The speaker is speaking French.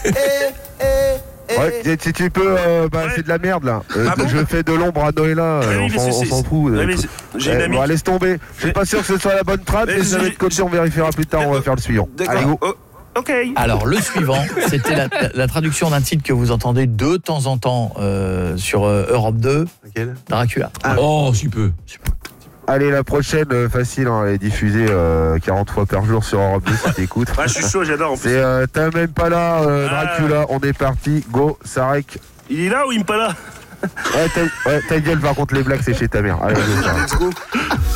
Ouais, si tu peux, c'est de la merde là. Je fais de l'ombre à Noëlla, on s'en fout. Laisse tomber. Je suis pas sûr que ce soit la bonne trame, mais ça va être comme si on vérifiera plus tard, on va faire le suivant. Allez, go. Ok. Alors le suivant, c'était la traduction d'un titre que vous entendez de temps en temps sur Europe 2. Lequel ? Dracula. Oh, si peu. Allez, la prochaine, facile, elle est diffusée 40 fois par jour sur Europe 2 si t'écoutes. Je suis chaud, j'adore en plus. C'est t'as même pas là, Dracula, on est parti, go, Sarek. Il est là ou il n'est pas là? Ta gueule, par contre, les blagues, c'est chez ta mère. Allez, go, Sarek. Let's go.